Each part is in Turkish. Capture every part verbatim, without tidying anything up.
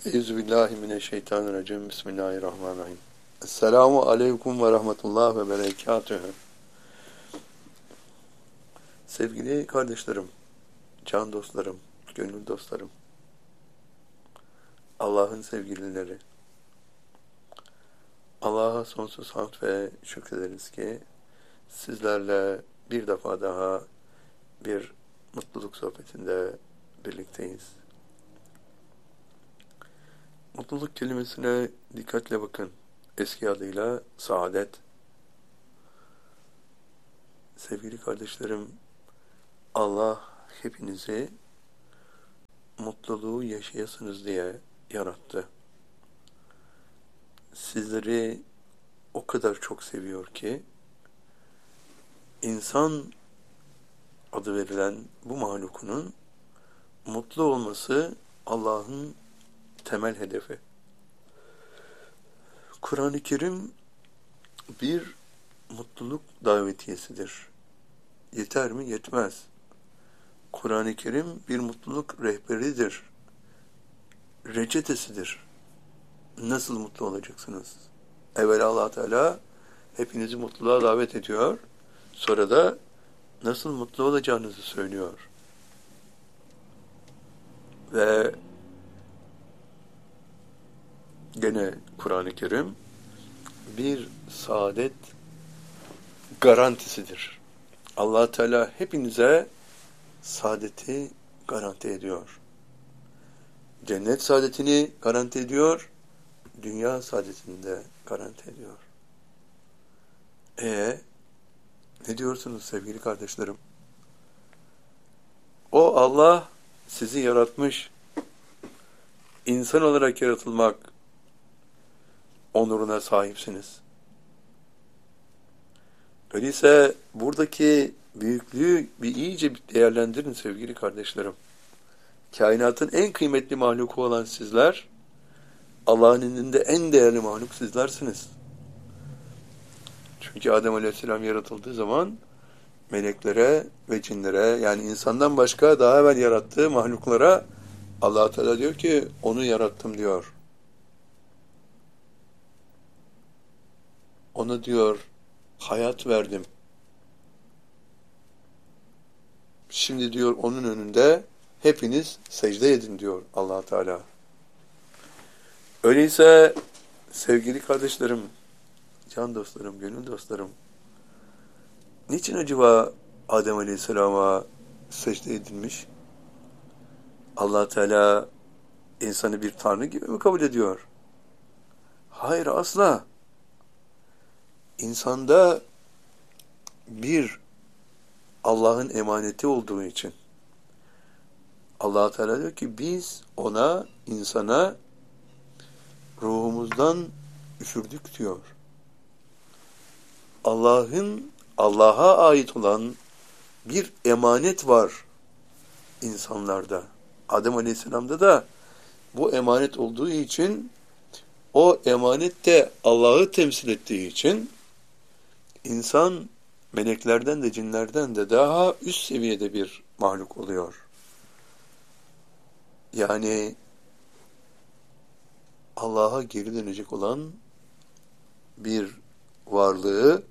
Euzubillahimineşşeytanirracim. Bismillahirrahmanirrahim. Esselamu aleyküm ve rahmetullah ve berekatühü. Sevgili kardeşlerim, can dostlarım, gönül dostlarım, Allah'ın sevgilileri, Allah'a sonsuz hamd ve şükrederiz ki sizlerle bir defa daha bir mutluluk sohbetinde birlikteyiz. Mutluluk kelimesine dikkatle bakın. Eski adıyla saadet. Sevgili kardeşlerim, Allah hepinizi mutluluğu yaşayasınız diye yarattı. Sizleri o kadar çok seviyor ki, insan adı verilen bu mahlukunun mutlu olması Allah'ın temel hedefi. Kur'an-ı Kerim bir mutluluk davetiyesidir. Yeter mi? Yetmez. Kur'an-ı Kerim bir mutluluk rehberidir. Reçetesidir. Nasıl mutlu olacaksınız? Evvela Allah Teala hepinizi mutluluğa davet ediyor. Sonra da nasıl mutlu olacağınızı söylüyor. Ve gene Kur'an-ı Kerim bir saadet garantisidir. Allah Teala hepinize saadeti garanti ediyor. Cennet saadetini garanti ediyor, dünya saadetini de garanti ediyor. E ne diyorsunuz sevgili kardeşlerim? O Allah sizi yaratmış, insan olarak yaratılmak onuruna sahipsiniz. Öyleyse buradaki büyüklüğü bir iyice değerlendirin sevgili kardeşlerim. Kainatın en kıymetli mahluku olan sizler, Allah'ın indinde en değerli mahluk sizlersiniz. Çünkü Adem Aleyhisselam yaratıldığı zaman meleklere ve cinlere, yani insandan başka daha evvel yarattığı mahluklara Allah Teala diyor ki onu yarattım diyor. Ona diyor hayat verdim. Şimdi diyor onun önünde hepiniz secde edin diyor Allah Teala. Öyleyse sevgili kardeşlerim, can dostlarım, gönül dostlarım, niçin acaba Adem Aleyhisselam'a secde edilmiş? Allah Teala insanı bir tanrı gibi mi kabul ediyor? Hayır, asla. İnsanda bir Allah'ın emaneti olduğu için Allah Teala diyor ki biz ona, insana ruhumuzdan üfürdük diyor. Allah'ın Allah'a ait olan bir emanet var insanlarda. Adem Aleyhisselam'da da bu emanet olduğu için, o emanet de Allah'ı temsil ettiği için insan meleklerden de cinlerden de daha üst seviyede bir mahluk oluyor. Yani Allah'a geri dönecek olan bir varlığı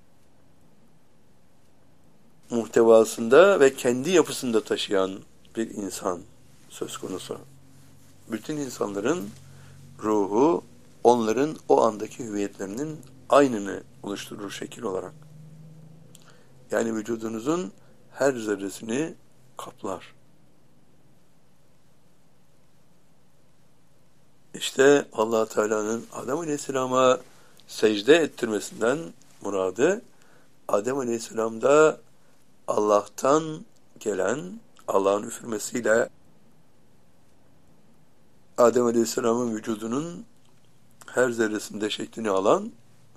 muhtevasında ve kendi yapısında taşıyan bir insan söz konusu. Bütün insanların ruhu onların o andaki hüviyetlerinin aynını oluşturur şekil olarak. Yani vücudunuzun her zerresini kaplar. İşte Allah Teala'nın Adem Aleyhisselam'a secde ettirmesinden muradı, Adem Aleyhisselam'da Allah'tan gelen, Allah'ın üfürmesiyle Adem Aleyhisselam'ın vücudunun her zerresinde şeklini alan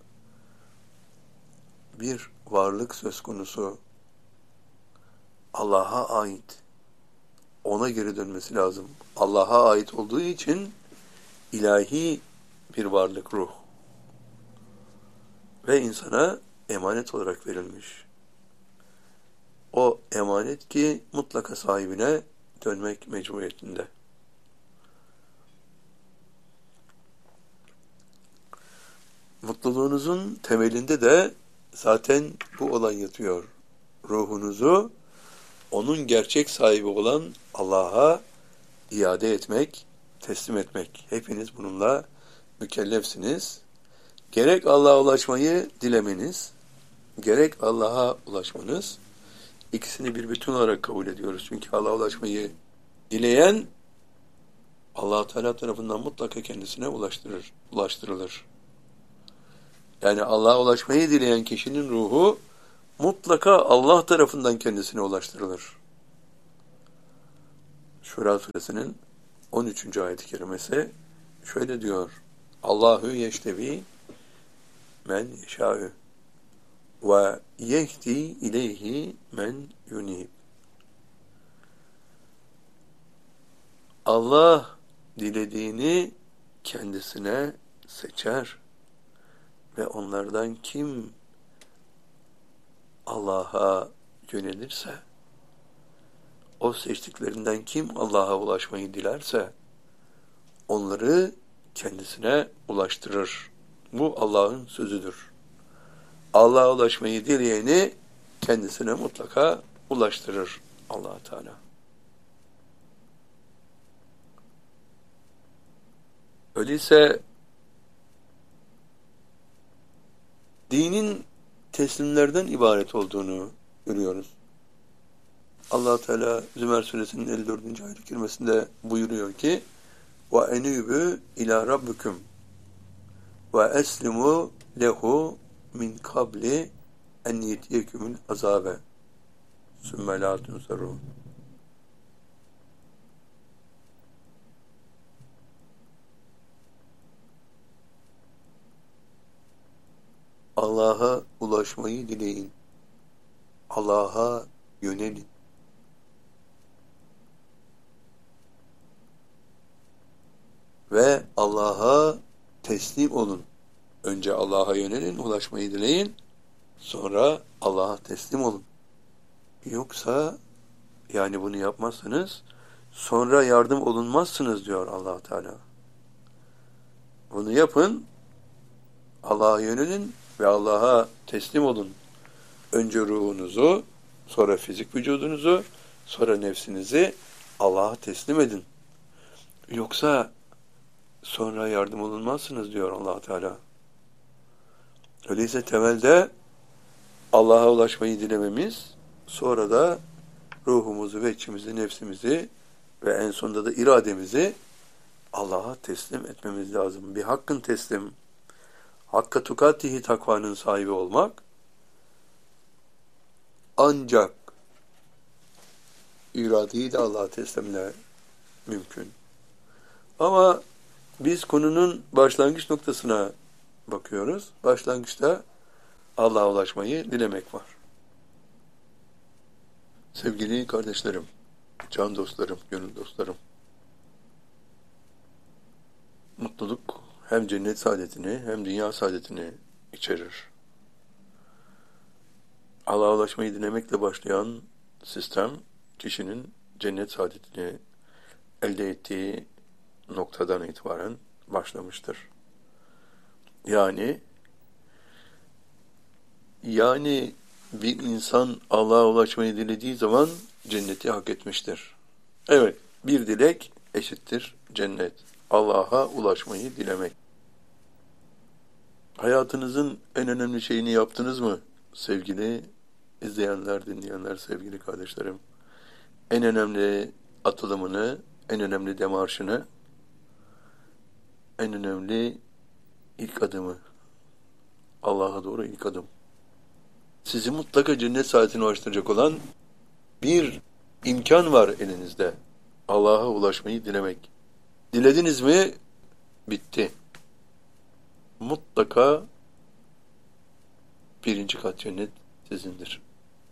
bir varlık söz konusu. Allah'a ait. Ona geri dönmesi lazım. Allah'a ait olduğu için ilahi bir varlık, ruh. Ve insana emanet olarak verilmiş. O emanet ki mutlaka sahibine dönmek mecburiyetinde. mutluluğunuzun temelinde de zaten bu olay yatıyor. Ruhunuzu onun gerçek sahibi olan Allah'a iade etmek, teslim etmek. Hepiniz bununla mükellefsiniz. Gerek Allah'a ulaşmayı dilemeniz, gerek Allah'a ulaşmanız, ikisini bir bütün olarak kabul ediyoruz. Çünkü Allah'a ulaşmayı dileyen Allah Teala tarafından mutlaka kendisine ulaştırır, ulaştırılır. Yani Allah'a ulaşmayı dileyen kişinin ruhu mutlaka Allah tarafından kendisine ulaştırılır. Şura suresinin on üçüncü ayet-i kerimesi şöyle diyor: Allahu yeştevi men yeşâ'ü ve yehdi ileyhi men yunib. Allah dilediğini kendisine seçer ve onlardan kim Allah'a yönelirse, o seçtiklerinden kim Allah'a ulaşmayı dilerse onları kendisine ulaştırır. Bu Allah'ın sözüdür. Allah'a ulaşmayı dileyeni kendisine mutlaka ulaştırır Allah Teala. Öyleyse dinin teslimlerden ibaret olduğunu görüyoruz. Allah Teala Zümer suresinin elli dördüncü ayet-i kerimesinde buyuruyor ki: "Ve enûbü ilâ rabbikum ve eslimu lehu min kabli en yetiyekumul azabe sümme lâ tunsarûn." Allah'a ulaşmayı dileyin. Allah'a yönelin. Ve Allah'a teslim olun. Önce Allah'a yönelin, ulaşmayı dileyin. Sonra Allah'a teslim olun. Yoksa yani bunu yapmazsanız sonra yardım olunmazsınız diyor Allah Teala. Bunu yapın. Allah'a yönelin ve Allah'a teslim olun. Önce ruhunuzu, sonra fizik vücudunuzu, sonra nefsinizi Allah'a teslim edin. Yoksa sonra yardım olunmazsınız diyor Allah Teala. Öyleyse temelde Allah'a ulaşmayı dilememiz, sonra da ruhumuzu ve içimizi, nefsimizi ve en sonunda da irademizi Allah'a teslim etmemiz lazım. Bir hakkın teslim, hakka tukatihi takvanın sahibi olmak ancak iradeyi de Allah'a teslimle mümkün. Ama biz konunun başlangıç noktasına bakıyoruz. Başlangıçta Allah'a ulaşmayı dilemek var. Sevgili kardeşlerim, can dostlarım, gönül dostlarım, mutluluk hem cennet saadetini hem dünya saadetini içerir. Allah'a ulaşmayı dilemekle başlayan sistem, kişinin cennet saadetini elde ettiği noktadan itibaren başlamıştır. Yani yani bir insan Allah'a ulaşmayı dilediği zaman cenneti hak etmiştir. Evet, bir dilek eşittir cennet. Allah'a ulaşmayı dilemek. Hayatınızın en önemli şeyini yaptınız mı sevgili izleyenler, dinleyenler, sevgili kardeşlerim? En önemli atılımını, en önemli demarşını, en önemli ilk adımı, Allah'a doğru ilk adım. Sizi mutlaka cennet saadetine ulaştıracak olan bir imkan var elinizde. Allah'a ulaşmayı dilemek. Dilediniz mi? Bitti. Mutlaka birinci kat cennet sizindir.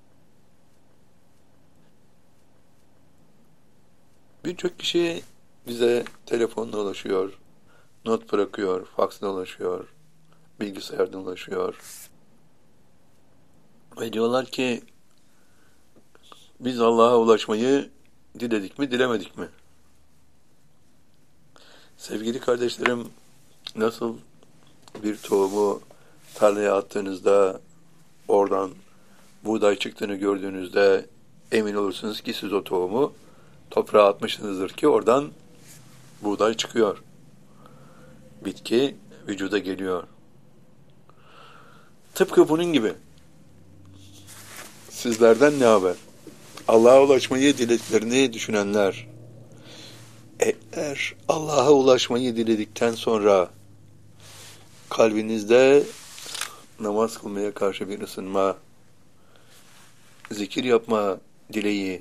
Birçok kişi bize telefonla ulaşıyor, not bırakıyor, faksla ulaşıyor, bilgisayardan ulaşıyor. Ve diyorlar ki biz Allah'a ulaşmayı diledik mi, dilemedik mi? Sevgili kardeşlerim, nasıl bir tohumu tarlaya attığınızda oradan buğday çıktığını gördüğünüzde emin olursunuz ki siz o tohumu toprağa atmışsınızdır ki oradan buğday çıkıyor. Bitki vücuda geliyor. Tıpkı bunun gibi. Sizlerden ne haber? Allah'a ulaşmayı dilediklerini düşünenler, eğer Allah'a ulaşmayı diledikten sonra kalbinizde namaz kılmaya karşı bir ısınma, zikir yapma dileği,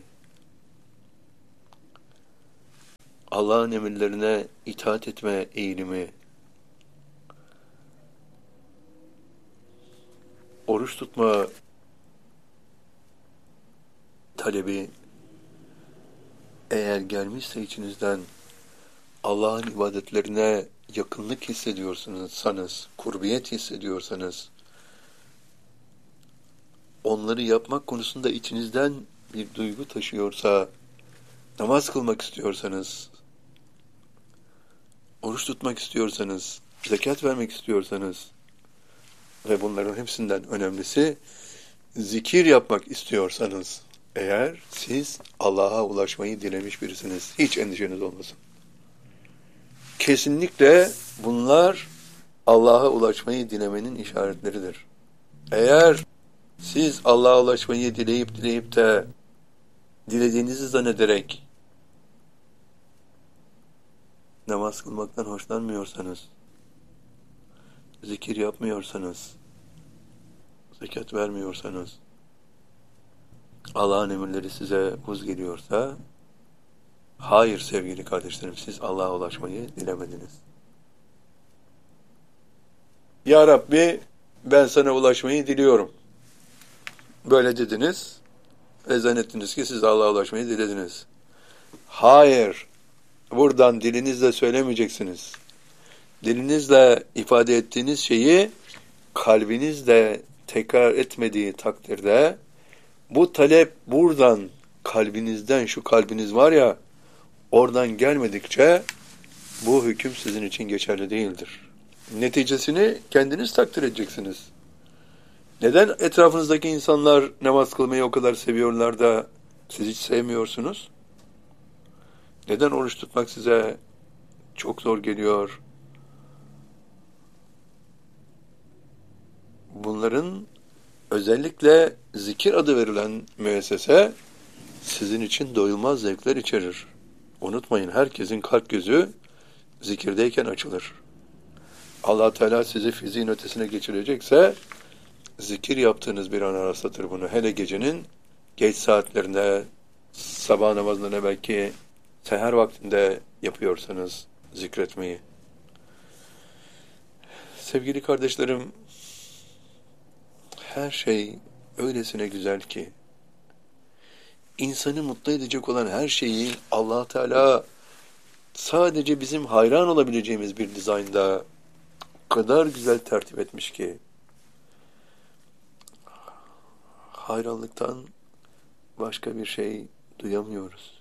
Allah'ın emirlerine itaat etme eğilimi, oruç tutma talebi eğer gelmişse içinizden, Allah'ın ibadetlerine yakınlık hissediyorsanız, kurbiyet hissediyorsanız, onları yapmak konusunda içinizden bir duygu taşıyorsa, namaz kılmak istiyorsanız, oruç tutmak istiyorsanız, zekat vermek istiyorsanız ve bunların hepsinden önemlisi zikir yapmak istiyorsanız, eğer siz Allah'a ulaşmayı dilemiş birisiniz, hiç endişeniz olmasın. Kesinlikle bunlar Allah'a ulaşmayı dilemenin işaretleridir. Eğer siz Allah'a ulaşmayı dileyip dileyip de dilediğinizi zannederek namaz kılmaktan hoşlanmıyorsanız, zikir yapmıyorsanız, zekat vermiyorsanız, Allah'ın emirleri size uz geliyorsa, hayır sevgili kardeşlerim, siz Allah'a ulaşmayı dilemediniz. Ya Rabbi, ben sana ulaşmayı diliyorum. Böyle dediniz ve zannettiniz ki siz Allah'a ulaşmayı dilediniz. Hayır, buradan dilinizle söylemeyeceksiniz. Dilinizle ifade ettiğiniz şeyi kalbinizle tekrar etmediği takdirde, bu talep buradan, kalbinizden, şu kalbiniz var ya, oradan gelmedikçe bu hüküm sizin için geçerli değildir. Neticesini kendiniz takdir edeceksiniz. Neden etrafınızdaki insanlar namaz kılmayı o kadar seviyorlar da siz hiç sevmiyorsunuz? Neden oruç tutmak size çok zor geliyor? Bunların özellikle zikir adı verilen müessese sizin için doyulmaz zevkler içerir. Unutmayın, herkesin kalp gözü zikirdeyken açılır. Allah Teala sizi fiziğin ötesine geçirecekse zikir yaptığınız bir ana rastlatır bunu. Hele gecenin geç saatlerinde, sabah namazlarına belki seher vaktinde yapıyorsanız zikretmeyi. Sevgili kardeşlerim, her şey öylesine güzel ki, insanı mutlu edecek olan her şeyi Allah Teala sadece bizim hayran olabileceğimiz bir dizaynda o kadar güzel tertip etmiş ki, hayranlıktan başka bir şey duyamıyoruz.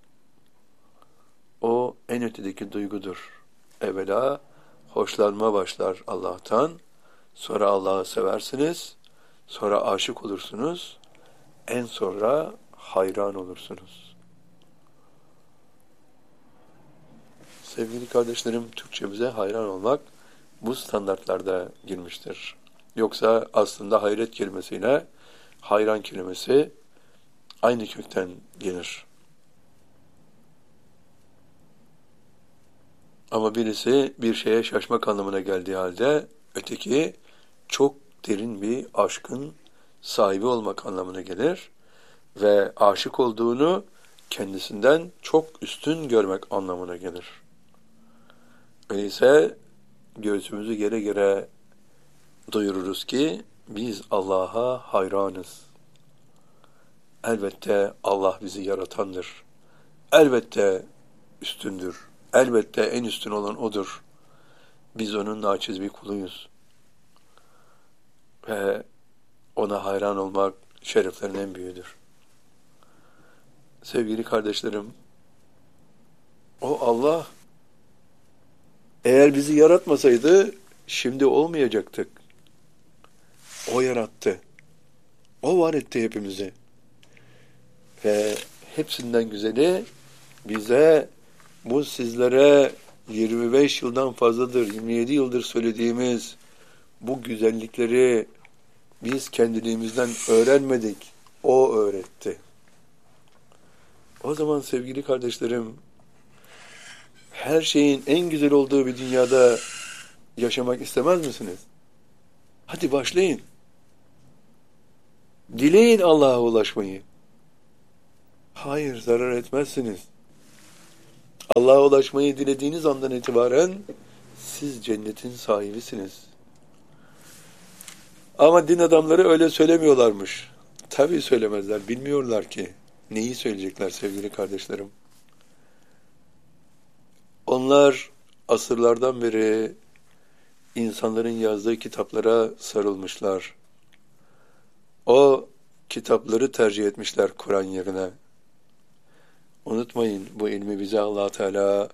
O en ötedeki duygudur. Evvela hoşlanma başlar Allah'tan, sonra Allah'ı seversiniz, sonra aşık olursunuz, en sonra hayran olursunuz. Sevgili kardeşlerim, Türkçemize hayran olmak bu standartlarda girmiştir. Yoksa aslında hayret kelimesiyle hayran kelimesi aynı kökten gelir. Ama birisi bir şeye şaşmak anlamına geldiği halde öteki çok derin bir aşkın sahibi olmak anlamına gelir ve aşık olduğunu kendisinden çok üstün görmek anlamına gelir. Öyleyse göğsümüzü gere gere duyururuz ki biz Allah'a hayranız. Elbette Allah bizi yaratandır. Elbette üstündür. Elbette en üstün olan O'dur. Biz O'nun naçiz bir kuluyuz. Ve O'na hayran olmak şereflerin en büyüğüdür. Sevgili kardeşlerim, o Allah eğer bizi yaratmasaydı şimdi olmayacaktık. O yarattı. O var etti hepimizi. Ve hepsinden güzeli bize bu sizlere yirmi beş yıldan fazladır, yirmi yedi yıldır söylediğimiz bu güzellikleri biz kendiliğimizden öğrenmedik. O öğretti. O zaman sevgili kardeşlerim, her şeyin en güzel olduğu bir dünyada yaşamak istemez misiniz? Hadi başlayın. Dileyin Allah'a ulaşmayı. Hayır, zarar etmezsiniz. Allah'a ulaşmayı dilediğiniz andan itibaren siz cennetin sahibisiniz. Ama din adamları öyle söylemiyorlarmış. Tabii söylemezler. Bilmiyorlar ki. Neyi söyleyecekler sevgili kardeşlerim? Onlar asırlardan beri insanların yazdığı kitaplara sarılmışlar. O kitapları tercih etmişler Kur'an yerine. Unutmayın, bu ilmi bize Allah Teala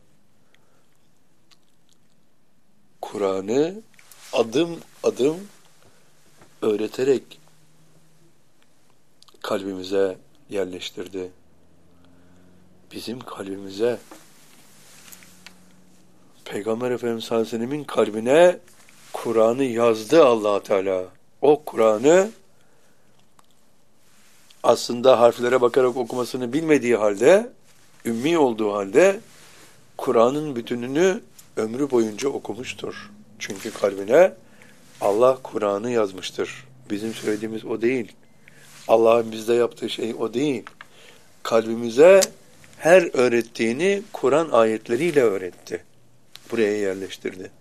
Kur'an'ı adım adım öğreterek kalbimize yerleştirdi. Bizim kalbimize, Peygamber Efendimiz sallallahu aleyhi ve sellem'in kalbine Kur'an'ı yazdı Allah Teala. O Kur'an'ı aslında harflere bakarak okumasını bilmediği halde, ümmi olduğu halde Kur'an'ın bütününü ömrü boyunca okumuştur. Çünkü kalbine Allah Kur'an'ı yazmıştır. Bizim söylediğimiz o değil. Allah'ın bizde yaptığı şey o değil. Kalbimize her öğrettiğini Kur'an ayetleriyle öğretti. Buraya yerleştirdi.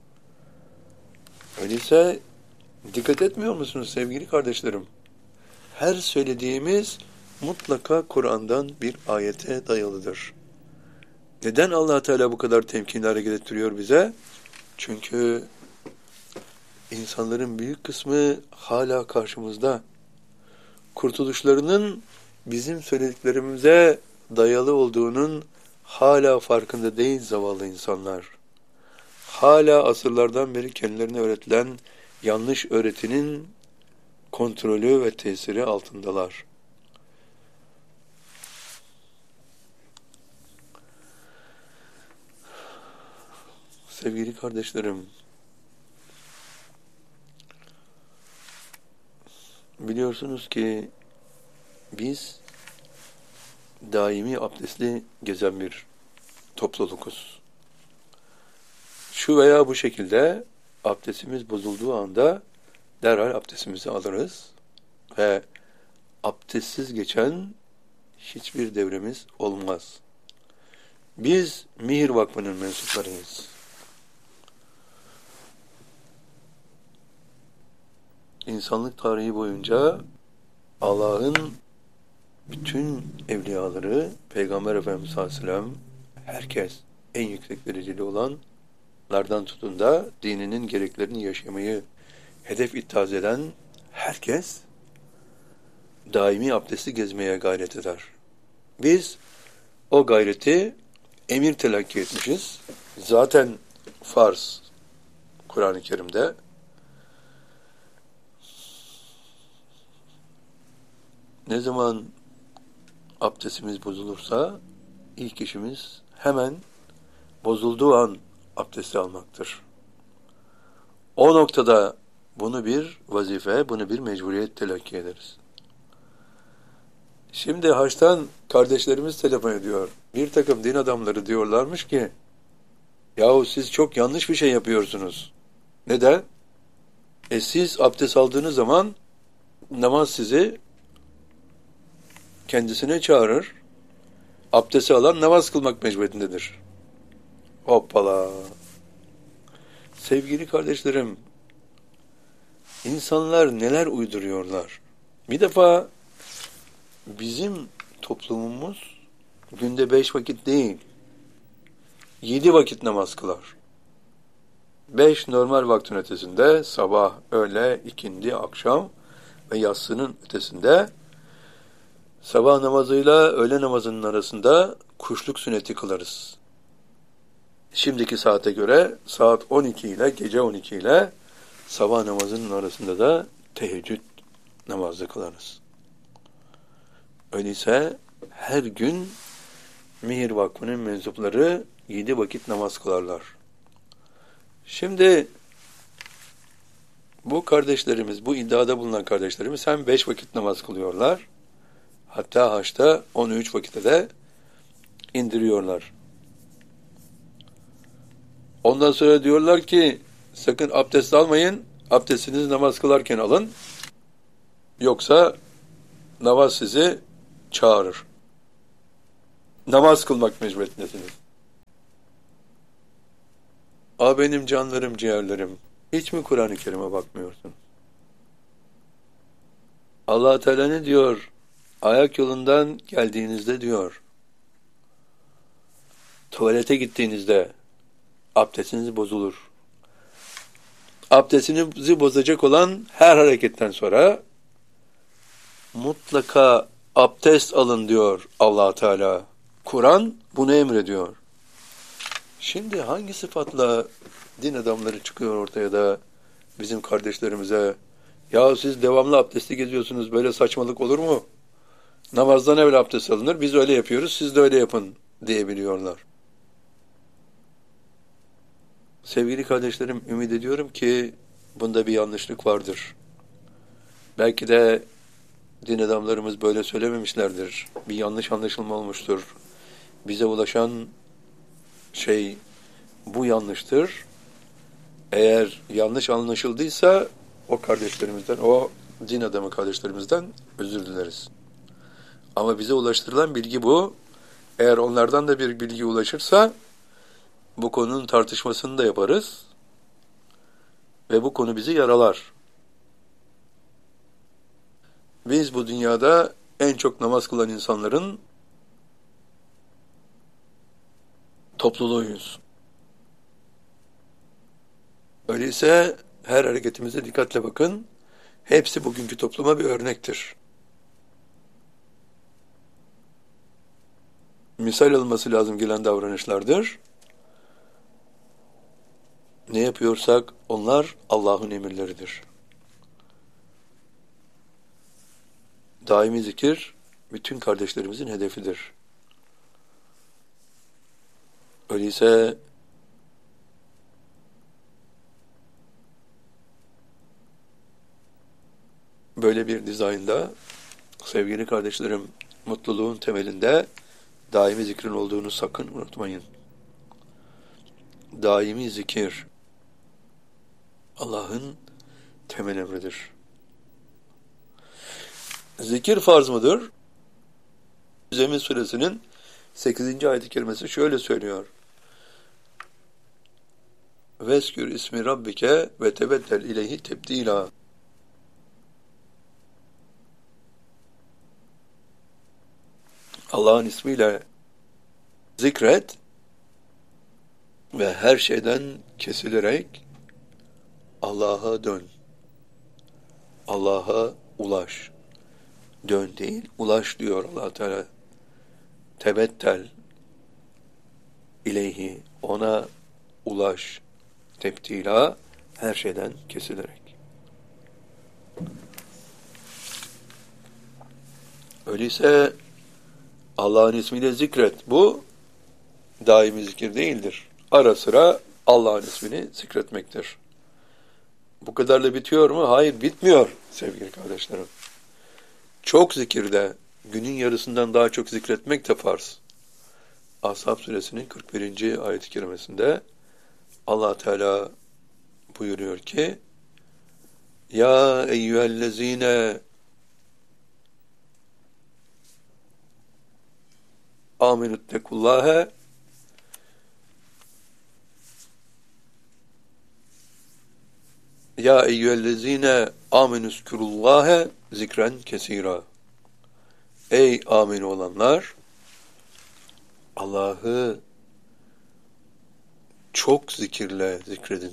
Öyleyse dikkat etmiyor musunuz sevgili kardeşlerim? Her söylediğimiz mutlaka Kur'an'dan bir ayete dayalıdır. Neden Allah Teala bu kadar temkinli hareket ettiriyor bize? Çünkü insanların büyük kısmı hala karşımızda. Kurtuluşlarının bizim söylediklerimize dayalı olduğunun hala farkında değil zavallı insanlar. Hala asırlardan beri kendilerine öğretilen yanlış öğretinin kontrolü ve tesiri altındalar. Sevgili kardeşlerim, biliyorsunuz ki biz daimi abdestli gezen bir toplulukuz. Şu veya bu şekilde abdestimiz bozulduğu anda derhal abdestimizi alırız ve abdestsiz geçen hiçbir devremiz olmaz. Biz Mihir Vakfı'nın mensuplarıyız. İnsanlık tarihi boyunca Allah'ın bütün evliyaları, Peygamber Efendimiz sallallahu aleyhi ve sellem, herkes en yüksek dereceli olanlardan tutun da dininin gereklerini yaşamayı hedef ittihaz eden herkes daimi abdesti gezmeye gayret eder. Biz o gayreti emir telakki etmişiz. Zaten farz Kur'an-ı Kerim'de. Ne zaman abdestimiz bozulursa ilk işimiz hemen bozulduğu an abdesti almaktır. O noktada bunu bir vazife, bunu bir mecburiyet telakki ederiz. Şimdi haçtan kardeşlerimiz telefon ediyor. Bir takım din adamları diyorlarmış ki, yahu siz çok yanlış bir şey yapıyorsunuz. Neden? E siz abdest aldığınız zaman namaz sizi kendisine çağırır. Abdesti alan namaz kılmak mecburiyetindedir. Hoppala. Sevgili kardeşlerim, insanlar neler uyduruyorlar. Bir defa bizim toplumumuz günde beş vakit değil, yedi vakit namaz kılar. Beş normal vaktin ötesinde, sabah, öğle, ikindi, akşam ve yatsının ötesinde, sabah namazıyla öğle namazının arasında kuşluk sünneti kılarız. Şimdiki saate göre saat on iki ile, gece on iki ile sabah namazının arasında da teheccüd namazı kılarız. Öyleyse her gün Mihir Vakfı'nın mensupları yedi vakit namaz kılarlar. Şimdi bu kardeşlerimiz, bu iddiada bulunan kardeşlerimiz hem beş vakit namaz kılıyorlar, hatta haçta on üç vakite de indiriyorlar. Ondan sonra diyorlar ki sakın abdest almayın, abdestinizi namaz kılarken alın, yoksa namaz sizi çağırır. Namaz kılmak mecburiyetindesiniz. A benim canlarım, ciğerlerim, hiç mi Kur'an-ı Kerim'e bakmıyorsun? Allah Teala ne diyor? Ayak yolundan geldiğinizde diyor, tuvalete gittiğinizde abdestiniz bozulur. Abdestinizi bozacak olan her hareketten sonra mutlaka abdest alın diyor Allah Teala. Kur'an bunu emrediyor. Şimdi hangi sıfatla din adamları çıkıyor ortaya da bizim kardeşlerimize ya siz devamlı abdesti geziyorsunuz, böyle saçmalık olur mu? Namazdan evvel abdest alınır, biz öyle yapıyoruz, siz de öyle yapın diyebiliyorlar. Sevgili kardeşlerim, ümit ediyorum ki bunda bir yanlışlık vardır. Belki de din adamlarımız böyle söylememişlerdir. Bir yanlış anlaşılma olmuştur. Bize ulaşan şey bu yanlıştır. Eğer yanlış anlaşıldıysa o kardeşlerimizden, o din adamı kardeşlerimizden özür dileriz. Ama bize ulaştırılan bilgi bu. Eğer onlardan da bir bilgi ulaşırsa bu konunun tartışmasını da yaparız ve bu konu bizi yaralar. Biz bu dünyada en çok namaz kılan insanların topluluğuyuz. Öyleyse her hareketimize dikkatle bakın. Hepsi bugünkü topluma bir örnektir. Misal alınması lazım gelen davranışlardır. Ne yapıyorsak onlar Allah'ın emirleridir. Daimi zikir bütün kardeşlerimizin hedefidir. Öyleyse böyle bir dizaynda sevgili kardeşlerim, mutluluğun temelinde daimi zikrin olduğunu sakın unutmayın. Daimi zikir Allah'ın temel emridir. Zikir farz mıdır? Zemin suresinin sekizinci ayet-i kerimesi şöyle söylüyor. Veskür ismi rabbike ve tebettel ileyhi tebdila. Allah'ın ismiyle zikret ve her şeyden kesilerek Allah'a dön. Allah'a ulaş. Dön değil, ulaş diyor Allah Teala. Tebettel ileyhi, ona ulaş. Tebdila, her şeyden kesilerek. Öyleyse Allah'ın ismiyle zikret. Bu daimi zikir değildir. Ara sıra Allah'ın ismini zikretmektir. Bu kadarla bitiyor mu? Hayır, bitmiyor sevgili kardeşlerim. Çok zikirde, günün yarısından daha çok zikretmek de farz. Ashab suresinin kırk birinci ayet-i kerimesinde Allah Teala buyuruyor ki Ya eyyühellezine amenüttekullâhe Ya eyyühellezine amenüskürullâhe zikren kesîrâ. Ey amin olanlar, Allah'ı çok zikirle zikredin.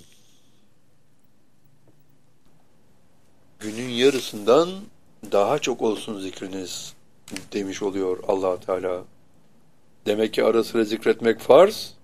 Günün yarısından daha çok olsun zikriniz demiş oluyor Allah Teala. Demek ki ara sıra zikretmek farz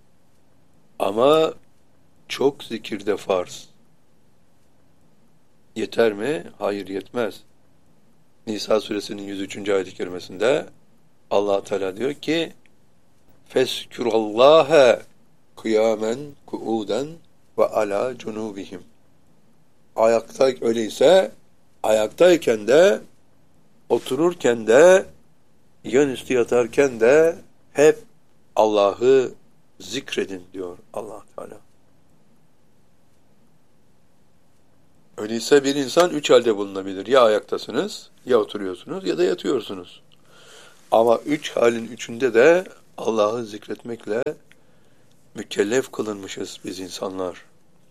ama çok zikirde farz. Yeter mi? Hayır, yetmez. Nisa suresinin yüz üçüncü ayet-i kerimesinde Allah Teala diyor ki Feskurallaha kıyamen kuuden ve ala cunubihim. Ayakta öyleyse ayaktayken de, otururken de, yan üstü yatarken de hep Allah'ı zikredin diyor Allah Teala. Öyleyse bir insan üç halde bulunabilir. Ya ayaktasınız, ya oturuyorsunuz, ya da yatıyorsunuz. Ama üç halin üçünde de Allah'ı zikretmekle mükellef kılınmışız biz insanlar.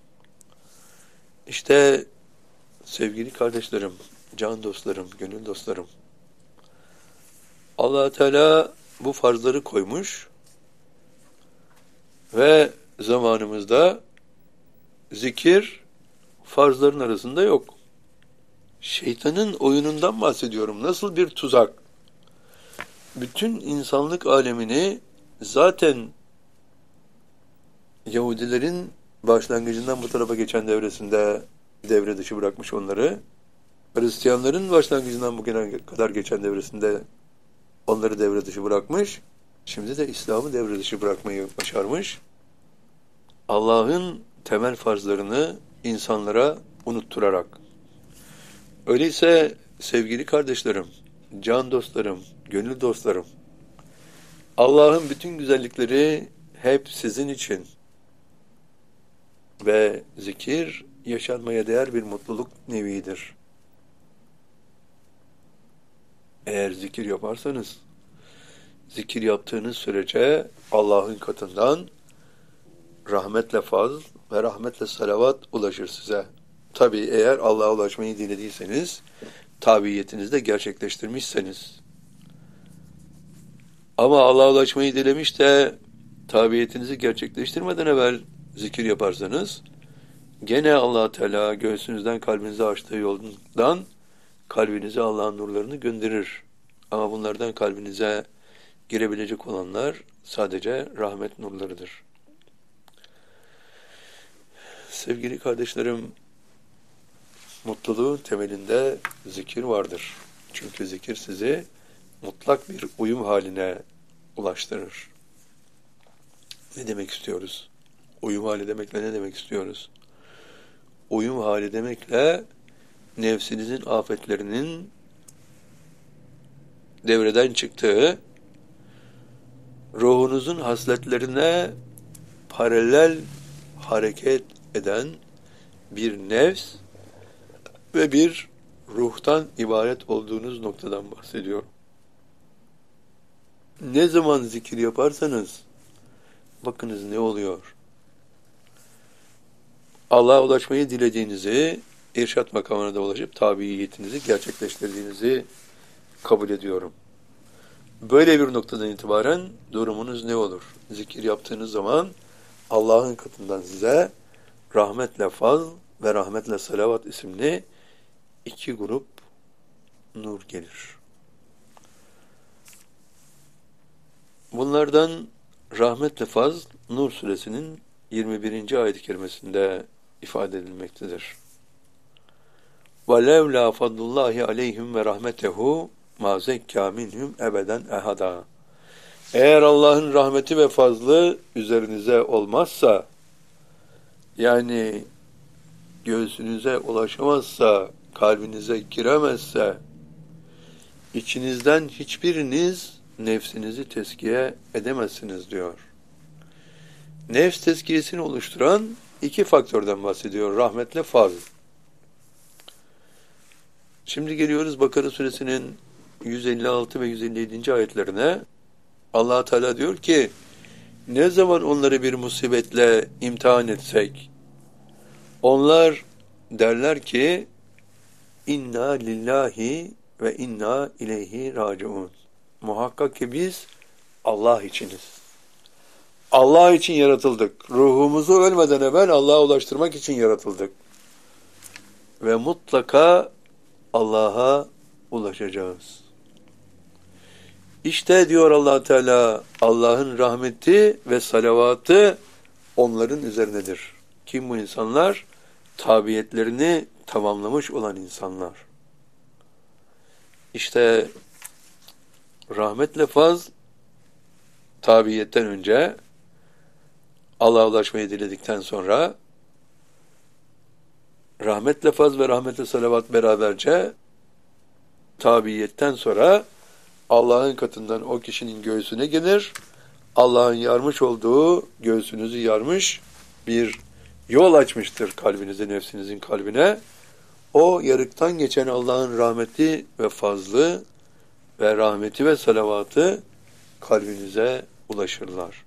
İşte sevgili kardeşlerim, can dostlarım, gönül dostlarım, Allah Teala bu farzları koymuş ve zamanımızda zikir farzların arasında yok. Şeytanın oyunundan bahsediyorum. Nasıl bir tuzak? Bütün insanlık alemini zaten Yahudilerin başlangıcından bu tarafa geçen devresinde devre dışı bırakmış onları. Hristiyanların başlangıcından bugüne kadar geçen devresinde onları devre dışı bırakmış. Şimdi de İslam'ı devre dışı bırakmayı başarmış. Allah'ın temel farzlarını insanlara unutturarak. Öyleyse sevgili kardeşlerim, can dostlarım, gönül dostlarım, Allah'ın bütün güzellikleri hep sizin için ve zikir yaşanmaya değer bir mutluluk nevidir. Eğer zikir yaparsanız, zikir yaptığınız sürece Allah'ın katından rahmetle fazl ve rahmetle salavat ulaşır size. Tabii eğer Allah'a ulaşmayı dilediyseniz, tabiyetinizi de gerçekleştirmişseniz. Ama Allah'a ulaşmayı dilemiş de tabiyetinizi gerçekleştirmeden evvel zikir yaparsanız, gene Allah Teala göğsünüzden kalbinize açtığı yoldan kalbinize Allah'ın nurlarını gönderir. Ama bunlardan kalbinize girebilecek olanlar sadece rahmet nurlarıdır. Sevgili kardeşlerim, mutluluğun temelinde zikir vardır. Çünkü zikir sizi mutlak bir uyum haline ulaştırır. Ne demek istiyoruz? Uyum hali demekle ne demek istiyoruz? Uyum hali demekle nefsinizin afetlerinin devreden çıktığı, ruhunuzun hasletlerine paralel hareket eden bir nefs ve bir ruhtan ibaret olduğunuz noktadan bahsediyorum. Ne zaman zikir yaparsanız, bakınız ne oluyor. Allah'a ulaşmayı dilediğinizi, irşat makamına da ulaşıp tabiyetinizi gerçekleştirdiğinizi kabul ediyorum. Böyle bir noktadan itibaren durumunuz ne olur? Zikir yaptığınız zaman Allah'ın katından size rahmetle fazl ve rahmetle salavat isimli iki grup nur gelir. Bunlardan rahmetle fazl Nur suresinin yirmi birinci ayet-i kerimesinde ifade edilmektedir. وَلَوْلَا فَضْلُ اللّٰهِ عَلَيْهِمْ وَرَحْمَتَهُ مَا زَكَّى مِنْهُمْ ebeden ehada. Eğer Allah'ın rahmeti ve fazlı üzerinize olmazsa, yani göğsünüze ulaşamazsa, kalbinize giremezse, içinizden hiçbiriniz nefsinizi tezkiye edemezsiniz diyor. Nefs tezkiyesini oluşturan iki faktörden bahsediyor. Rahmetle fazl. Şimdi geliyoruz Bakara suresinin yüz elli altı ve yüz elli yedinci ayetlerine. Allah Teala diyor ki, ne zaman onları bir musibetle imtihan etsek, onlar derler ki, inna lillahi ve inna ileyhi raciun. Muhakkak ki biz Allah içiniz. Allah için yaratıldık. Ruhumuzu ölmeden evvel Allah'a ulaştırmak için yaratıldık. Ve mutlaka Allah'a ulaşacağız. İşte diyor Allah Teala, Allah'ın rahmeti ve salavatı onların üzerinedir. Kim bu insanlar? Tabiyetlerini tamamlamış olan insanlar. İşte rahmetle faz tabiiyetten önce Allah'a ulaşmayı diledikten sonra rahmetle faz ve rahmetle salavat beraberce tabiiyetten sonra Allah'ın katından o kişinin göğsüne gelir. Allah'ın yarmış olduğu, göğsünüzü yarmış bir yol açmıştır kalbinize, nefsinizin kalbine. O yarıktan geçen Allah'ın rahmeti ve fazlı ve rahmeti ve salavatı kalbinize ulaşırlar.